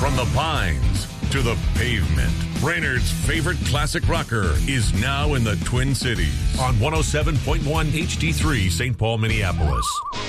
From the Pines to the pavement, Brainerd's favorite classic rocker is now in the Twin Cities on 107.1 HD3 St. Paul, Minneapolis.